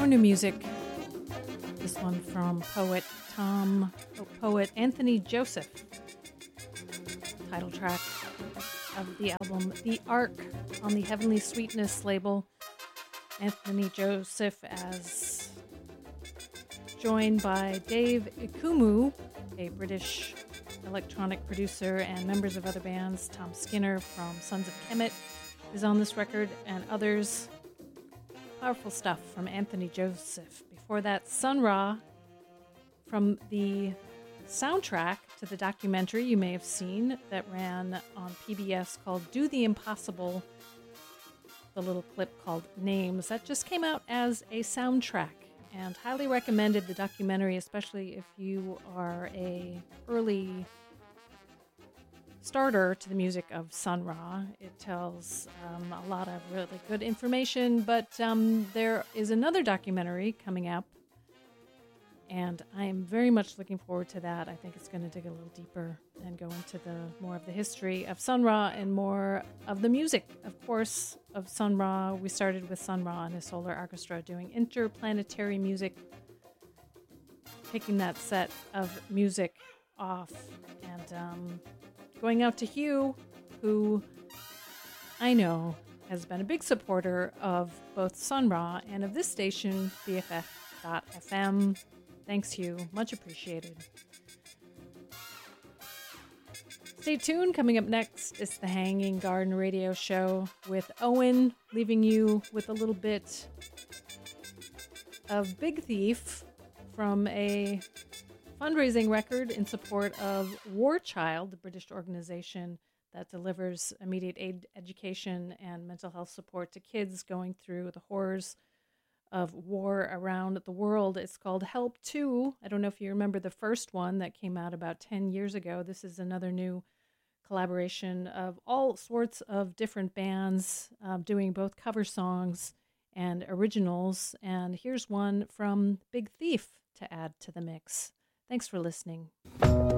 new music. This one from poet Anthony Joseph. Title track of the album The Ark on the Heavenly Sweetness label. Anthony Joseph as joined by Dave Ikumu, a British electronic producer, and members of other bands. Tom Skinner from Sons of Kemet is on this record, and others. Powerful stuff from Anthony Joseph. Before that, Sun Ra from the soundtrack to the documentary you may have seen that ran on PBS called Do the Impossible. The little clip called Names that just came out as a soundtrack, and highly recommended the documentary, especially if you are a early starter to the music of Sun Ra. It tells a lot of really good information, but there is another documentary coming up, and I am very much looking forward to that. I think it's going to dig a little deeper and go into more of the history of Sun Ra and more of the music, of course, of Sun Ra. We started with Sun Ra and his solar orchestra doing interplanetary music, taking that set of music off, and going out to Hugh, who I know has been a big supporter of both Sun Ra and of this station, BFF.FM. Thanks, Hugh. Much appreciated. Stay tuned. Coming up next is the Hanging Garden Radio Show with Owen, leaving you with a little bit of Big Thief from a fundraising record in support of War Child, the British organization that delivers immediate aid, education, and mental health support to kids going through the horrors of war around the world. It's called Help 2. I don't know if you remember the first one that came out about 10 years ago. This is another new collaboration of all sorts of different bands doing both cover songs and originals. And here's one from Big Thief to add to the mix. Thanks for listening.